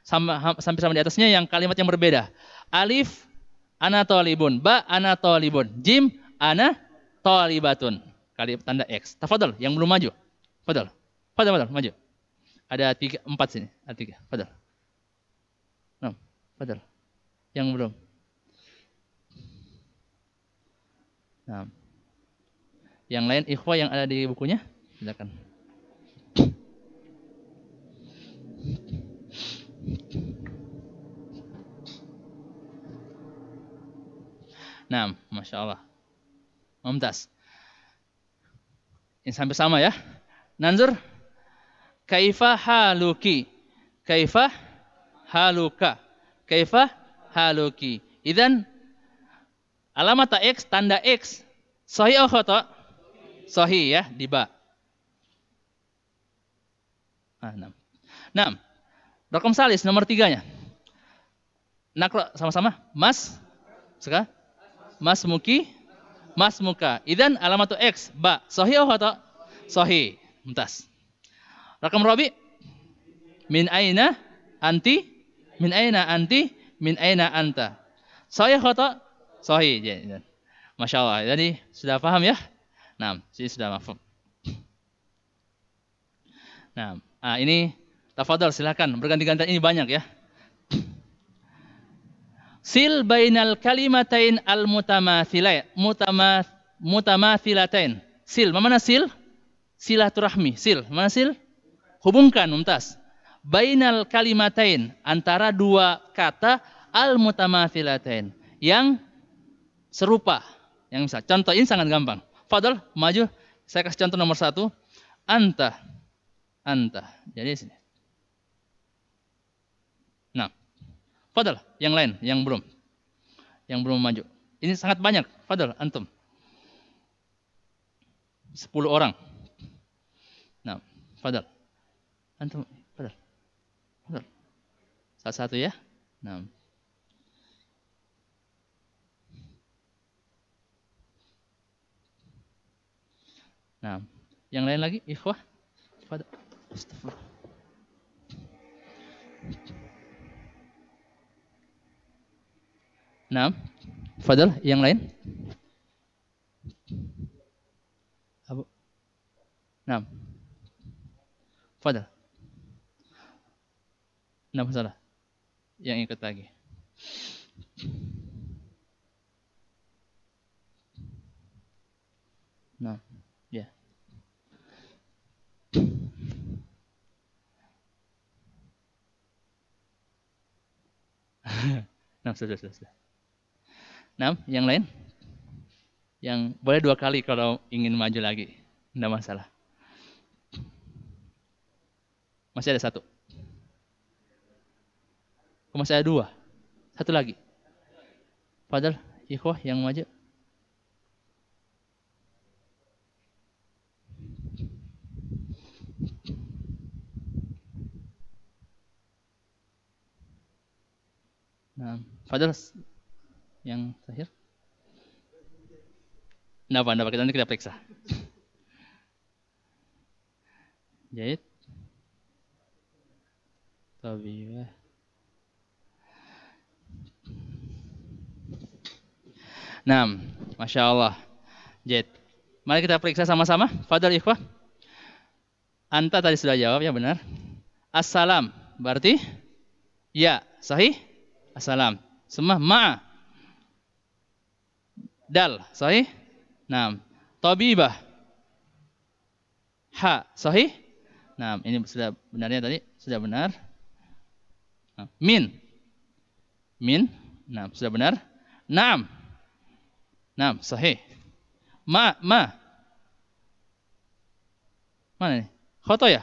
sampai sama di atasnya yang kalimat yang berbeda. Alif ana thalibun, ba ana thalibun, jim ana thalibatun. Kalimat tanda X. Tafadhol yang belum maju. Tafadhol. Tafadhol maju. Ada 3 4 sini. Ada 3. Tafadhol. Nah, tafadhol. Yang belum. Nah. Yang lain ikhwah yang ada di bukunya, silakan. Nah, Masya Allah. Mumtaz. Ini sampai sama ya. Nanzur. Kaifa haluki. Kaifa haluka. Kaifa haluki. Idan alamat X, tanda X. Sahih atau khata? Sahih ya, di ba. Nah. Rakam salis nomor 3-nya. Nakra sama-sama. Mas. Sekarang. Mas muki. Mas muka. Idan alamat X, ba. Sahih atau khata? Sahih. Mumtaz. Rakam rabi. Min aina anti? Min aina anti? Min aina anta? Sahih khata? Sahih. Masya Allah. Jadi sudah paham ya? Nah, sini sudah mafhum. Nah, ini tafadhol silakan berganti-ganti, ini banyak ya. Sil bainal kalimatain al mutamathilatain. Sil, mana sil? Silaturahmi. Sil, mana sil? Hubungkan, Mumtaz. Bainal kalimatain, antara dua kata al mutamathilatain yang serupa. Yang bisa. Contoh ini sangat gampang. Fadol, maju. Saya kasih contoh nomor 1. Anta. Jadi sini. Nah, Fadol, yang lain, yang belum maju. Ini sangat banyak. Fadol, antum. 10 orang. Nah, Fadol. Antum, Fadol. Satu-satu ya. Nah. Nah, yang lain lagi, ikhwah. Astagfirullah. Nah, Fadal, yang lain. Abu. Nah, Fadal. Nah, masalah. Yang ikut lagi. Nah, ya. Nah, sudah. Nah, yang lain? Yang boleh 2 kali kalau ingin maju lagi. Tidak masalah. Masih ada 1. Masih ada 2. 1 lagi. Padahal, ikhwah yang maju. Nah, Fadal yang terakhir. Kenapa nanti kita periksa. Jahit. Tabibah. Nah, Masya Allah. Jahit. Mari kita periksa sama-sama. Fadal ikhwah. Anta tadi sudah jawab, ya benar. Assalam. Berarti? Ya. Sahih? Assalam. Semua ma'a. Dal. Sahih? Nah. Tabibah. Ha. Sahih? Nah, ini sudah benarnya tadi. Sudah benar. Nah, min. Nah, sudah benar. Naam. Naam. Sahih. Ma. Mana ini? Khoto ya?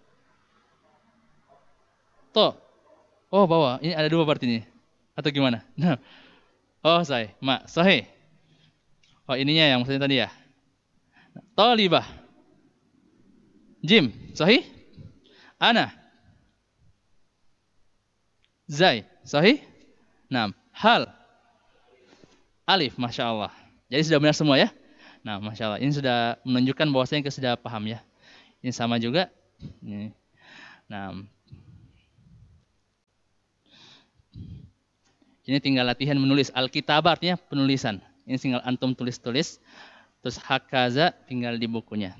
To. Oh, bawah. Ini ada 2 berarti ini. Atau gimana? Nah. Oh, sahih. Ma. Sahih. Oh, ininya yang maksudnya tadi ya. Talibah. Jim. Sahih? Ana. Zai. Sahih? Nah. Hal. Alif. Masya Allah. Jadi sudah benar semua ya? Nah, Masya Allah. Ini sudah menunjukkan bahwasanya kita sudah paham ya. Ini sama juga. Ini. Nah. Ini tinggal latihan menulis. Al-kitabah artinya penulisan. Ini tinggal antum tulis-tulis. Terus hakaza tinggal di bukunya.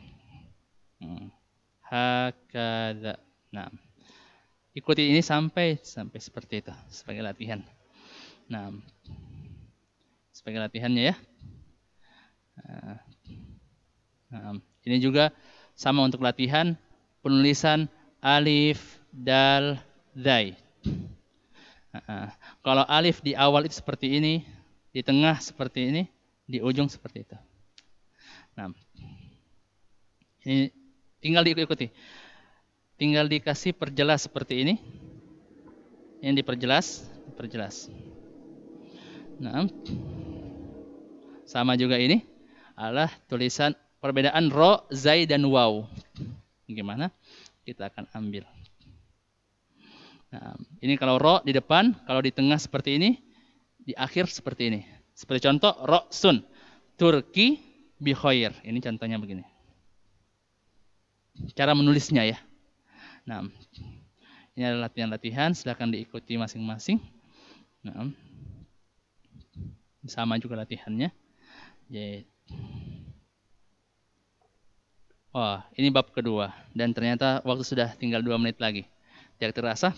Hakaza. Nah, ikuti ini sampai seperti itu sebagai latihan. Nah, sebagai latihannya ya. Nah, ini juga sama untuk latihan penulisan alif, dal, zai. Kalau alif di awal itu seperti ini, di tengah seperti ini, di ujung seperti itu. Nah, ini tinggal diikuti. Tinggal dikasih perjelas seperti ini. Yang diperjelas. Nah, sama juga ini adalah tulisan perbedaan ro, zai dan waw. Gimana? Kita akan ambil. Nah, ini kalau ro di depan, kalau di tengah seperti ini, di akhir seperti ini. Seperti contoh ro sun, Turki bi khair. Ini contohnya begini. Cara menulisnya ya. Nah, ini adalah latihan-latihan, silakan diikuti masing-masing. Nah, sama juga latihannya. Wah, ini bab kedua dan ternyata waktu sudah tinggal 2 menit lagi. Tidak terasa.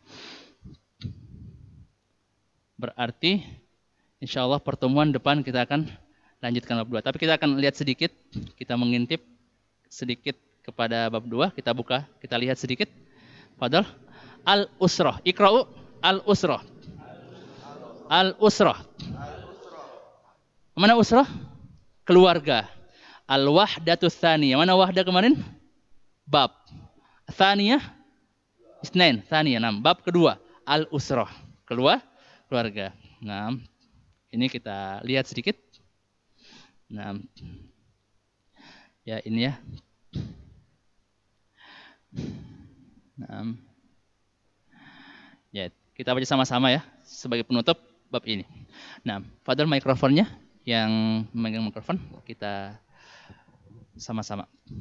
Berarti insya Allah pertemuan depan kita akan lanjutkan bab 2. Tapi kita akan lihat sedikit, kita mengintip sedikit kepada bab 2. Kita buka, kita lihat sedikit. Fadal. Al-usrah. Iqra'u al-usrah. Al-usrah. Mana usrah? Keluarga. Al-wahdatu tsaniyah. Mana wahdah kemarin? Bab. Tsaniyah? Isnain. Tsaniyah. Nah, bab kedua. Al-usrah. Keluarga. Nah, ini kita lihat sedikit. Nah, ya ini ya. Nah, ya kita baca sama-sama ya sebagai penutup bab ini. Nah, Fadal mikrofonnya yang memegang mikrofon kita sama-sama.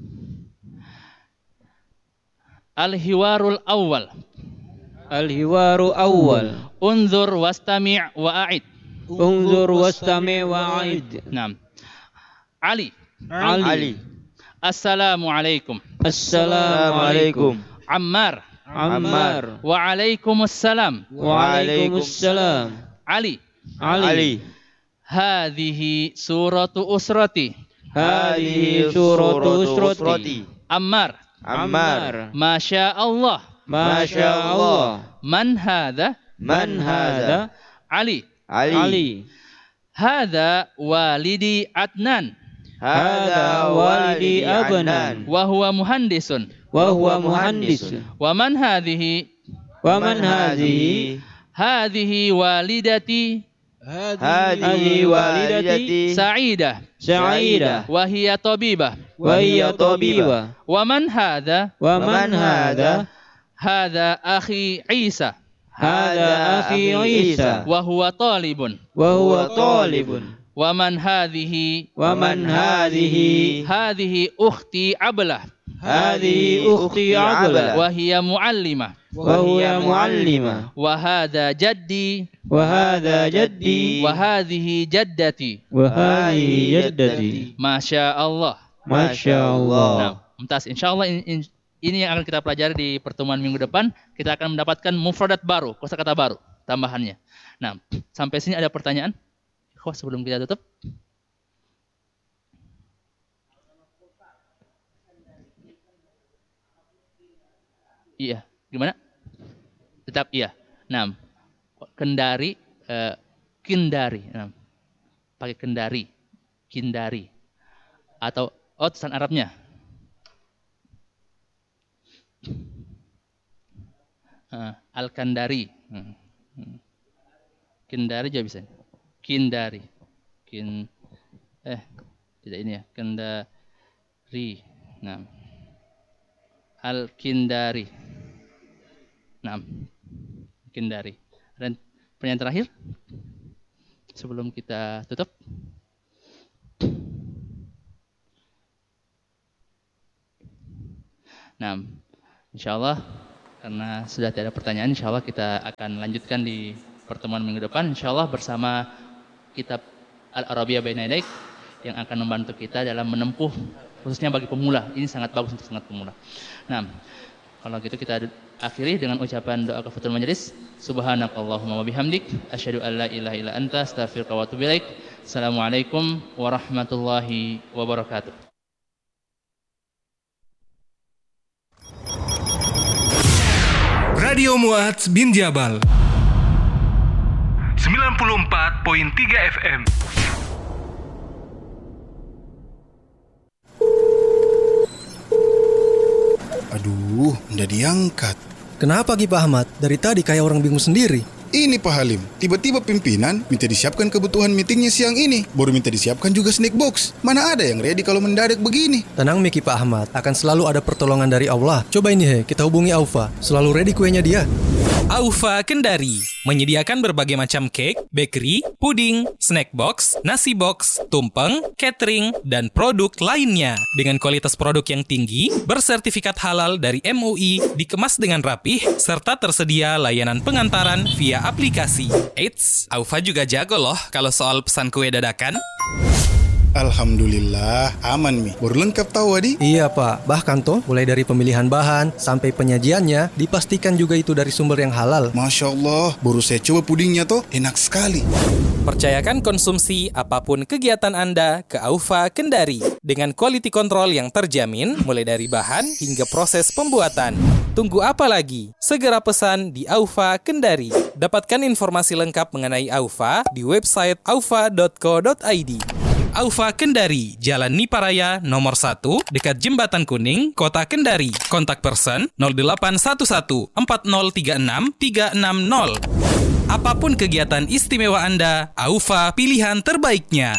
Al-hiwarul awal. Al-hiwaru awal. Unzur wastami' wa'id. Unzur wastami' wa'id. Naam. Ali. Ali. Assalamualaikum. Assalamualaikum. Ammar. Ammar. Waalaikumsalam. Waalaikumsalam. Ali. Ali. Hadhihi suratu usrati. Hadhihi suratu usrati. Ammar. Ammar. Masya Allah. Masya Allah. Man hadha? Man hadha? Ali. Ali. Hadha walidi Adnan. Hadha walidi Adnan. Wa huwa muhandisun. Wa huwa muhandis. Wa man hadhihi? Wa man hadhihi? Hadhihi walidati. Hadhihi walidati Sa'idah. Sa'idah. Wa hiya tabibah. Wa hiya tabibah. Wa man hadha? Wa man hadha? Hadha akhi Isa. Hadha akhi Isa. Wa huwa talibun. Wa huwa talibun. Wa man hadhihi? Wa man hadhihi? Hadhihi ukhti Ablah. Hadhihi ukhti Ablah. Wa hiya muallimah. Wa hiya muallimah. Wa hadha jaddi. Wa hadha jaddi. Wa hadhihi jaddati. Wa hadhihi jaddati. Masya Allah. Masya Allah. Nah, mumtaz. Insyaallah ini yang akan kita pelajari di pertemuan minggu depan. Kita akan mendapatkan mufradat baru, kosakata baru, tambahannya. Nah, sampai sini ada pertanyaan? Sebelum kita tutup. Iya, gimana? Tetap iya. Nah, kendari, kindari. Nah, pakai kendari, kindari. Atau tulisan Arabnya. Al-Kandari. Kindari juga bisa. Kindari. Tidak ini ya. Kendari. Nah. Al-Kindari. Nah. Kindari. Dan pertanyaan terakhir sebelum kita tutup. Nah, insyaallah karena sudah tidak ada pertanyaan, insyaallah kita akan lanjutkan di pertemuan minggu depan insyaallah bersama kitab Al-Arabiyah Baina Yadaik yang akan membantu kita dalam menempuh khususnya bagi pemula. Ini sangat bagus untuk sangat pemula. Nah, kalau gitu kita akhiri dengan ucapan doa kafatul majelis. Subhanakallahumma wa bihamdik asyhadu an la ilaha illa anta astaghfiruka wa atubu ilaik. Assalamualaikum warahmatullahi wabarakatuh. Radio Mu'adz bin Jabal 94.3 FM. Aduh, nggak diangkat. Kenapa Ki Pak Ahmad? Dari tadi kayak orang bingung sendiri. Ini Pak Halim, tiba-tiba pimpinan minta disiapkan kebutuhan meetingnya siang ini. Baru minta disiapkan juga snack box. Mana ada yang ready kalau mendadak begini? Tenang Ki Pak Ahmad, akan selalu ada pertolongan dari Allah. Coba ini kita hubungi Aufa. Selalu ready kuenya dia. Aufa Kendari menyediakan berbagai macam cake, bakery, puding, snack box, nasi box, tumpeng, catering, dan produk lainnya. Dengan kualitas produk yang tinggi, bersertifikat halal dari MUI, dikemas dengan rapih, serta tersedia layanan pengantaran via aplikasi. Eits, Aufa juga jago loh kalau soal pesan kue dadakan. Alhamdulillah, aman Mi. Baru lengkap tahu Adi. Iya Pak, bahkan toh mulai dari pemilihan bahan sampai penyajiannya dipastikan juga itu dari sumber yang halal. Masya Allah, baru saya coba pudingnya toh, enak sekali. Percayakan konsumsi apapun kegiatan Anda ke Aufa Kendari dengan quality control yang terjamin mulai dari bahan hingga proses pembuatan. Tunggu apa lagi? Segera pesan di Aufa Kendari. Dapatkan informasi lengkap mengenai Aufa di website aufa.co.id. Aufa Kendari, Jalan Niparaya nomor 1, dekat Jembatan Kuning, Kota Kendari. Kontak person 0811 4036 360. Apapun kegiatan istimewa Anda, Aufa pilihan terbaiknya.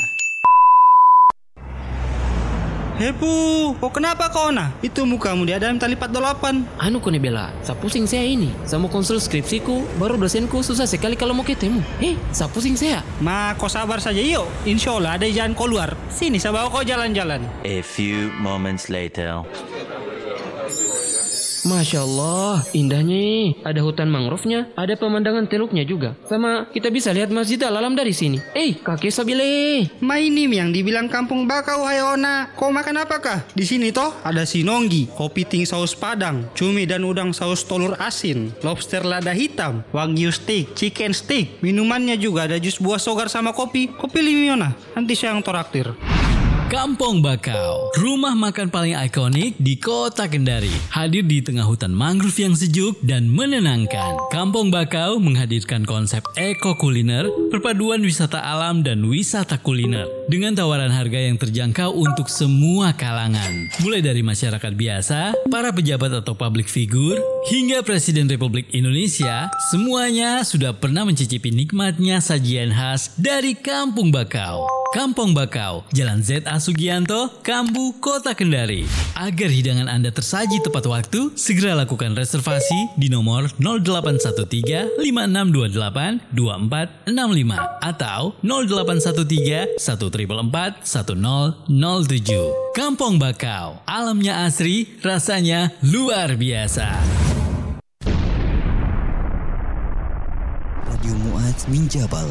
Hepu, kok kenapa kau nah? Itu mukamu di dalam tali 48. Anu kone bela, sa pusing saya ini. Saya mau konsul skripsiku, baru dosenku susah sekali kalau mau ketemu. Sa pusing saya. Ma, kau sabar saja yuk. Insya Allah ada jalan keluar. Sini, saya bawa kau jalan-jalan. A few moments later. Masya Allah, indahnya. Ada hutan mangrove-nya, ada pemandangan teluknya juga. Sama kita bisa lihat Masjid Al-Alam dari sini. Kakek Sabile. Ma ini yang dibilang kampung bakau Hayona. Kau makan apakah? Di sini toh ada sinonggi, kopi ting saus padang, cumi dan udang saus telur asin, lobster lada hitam, wagyu steak, chicken steak. Minumannya juga ada jus buah sogar sama kopi. Kopi limiona. Nanti saya yang traktir. Kampung Bakau, rumah makan paling ikonik di Kota Kendari. Hadir di tengah hutan mangrove yang sejuk dan menenangkan. Kampung Bakau menghadirkan konsep eko-kuliner, perpaduan wisata alam dan wisata kuliner. Dengan tawaran harga yang terjangkau untuk semua kalangan. Mulai dari masyarakat biasa, para pejabat atau public figure, hingga Presiden Republik Indonesia, semuanya sudah pernah mencicipi nikmatnya sajian khas dari Kampung Bakau. Kampung Bakau, Jalan Z.A. Sugianto, Kambu, Kota Kendari. Agar hidangan Anda tersaji tepat waktu, segera lakukan reservasi di nomor 0813 5628 2465 atau 0813 1444 1007. Kampung Bakau, alamnya asri, rasanya luar biasa. Radio Mu'adz bin Jabal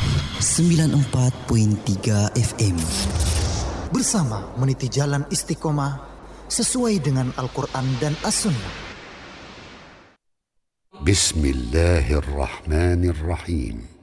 94.3 FM. Bersama meniti jalan istiqomah sesuai dengan Al-Quran dan As-Sunnah. Bismillahirrahmanirrahim.